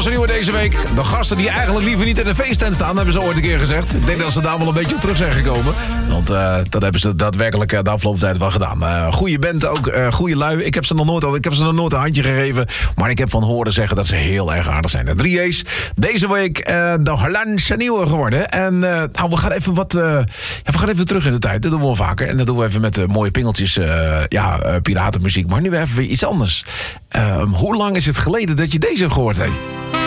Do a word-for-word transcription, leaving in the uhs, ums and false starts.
Nieuwe deze week. De gasten die eigenlijk liever niet in de feesttent staan, hebben ze ooit een keer gezegd. Ik denk dat ze daar wel een beetje op terug zijn gekomen. Want uh, dat hebben ze daadwerkelijk uh, de afgelopen tijd wel gedaan. Uh, goeie band ook, uh, goede lui. Ik heb, ze nog nooit, ik heb ze nog nooit een handje gegeven. Maar ik heb van horen zeggen dat ze heel erg aardig zijn. De drie A's. Deze week uh, de Hollandse Nieuwe geworden. En uh, nou, we gaan even wat... Uh, ja, we gaan even terug in de tijd. Dat doen we wel vaker. En dat doen we even met uh, mooie pingeltjes. Uh, ja, uh, piratenmuziek. Maar nu even iets anders. Uh, hoe lang is het geleden dat je deze gehoord hebt?